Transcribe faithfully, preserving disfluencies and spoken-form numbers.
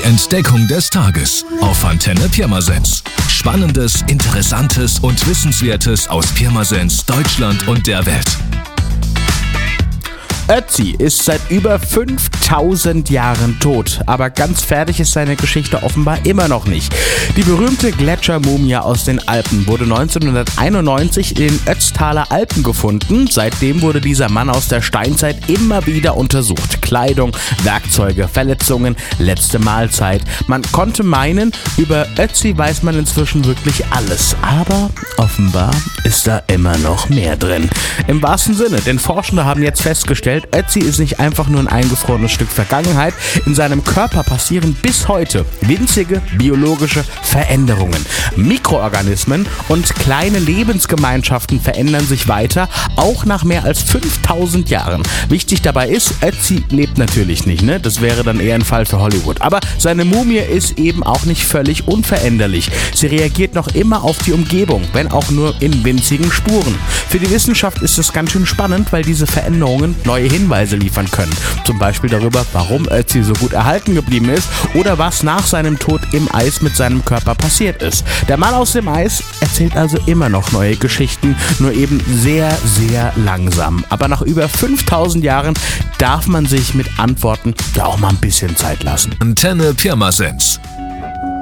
Entdeckung des Tages auf Antenne Pirmasens. Spannendes, Interessantes und Wissenswertes aus Pirmasens, Deutschland und der Welt. Ötzi ist seit über fünftausend Jahren tot, aber ganz fertig ist seine Geschichte offenbar immer noch nicht. Die berühmte Gletschermumie aus den Alpen wurde neunzehnhunderteinundneunzig in den Ötztaler Alpen gefunden. Seitdem wurde dieser Mann aus der Steinzeit immer wieder untersucht. Kleidung, Werkzeuge, Verletzungen, letzte Mahlzeit. Man konnte meinen, über Ötzi weiß man inzwischen wirklich alles, aber offenbar ist da immer noch mehr drin. Im wahrsten Sinne, denn Forschende haben jetzt festgestellt, Ötzi ist nicht einfach nur ein eingefrorenes Stück Vergangenheit. In seinem Körper passieren bis heute winzige biologische Veränderungen. Mikroorganismen und kleine Lebensgemeinschaften verändern sich weiter, auch nach mehr als fünftausend Jahren. Wichtig dabei ist, Ötzi lebt natürlich nicht, ne? Das wäre dann eher ein Fall für Hollywood. Aber seine Mumie ist eben auch nicht völlig unveränderlich. Sie reagiert noch immer auf die Umgebung, wenn auch nur in winzigen Spuren. Für die Wissenschaft ist es ganz schön spannend, weil diese Veränderungen neue Hinweise liefern können. Zum Beispiel darüber, warum Ötzi so gut erhalten geblieben ist oder was nach seinem Tod im Eis mit seinem Körper passiert ist. Der Mann aus dem Eis erzählt also immer noch neue Geschichten, nur eben sehr, sehr langsam. Aber nach über fünftausend Jahren darf man sich mit Antworten ja auch mal ein bisschen Zeit lassen. Antenne Pirmasens.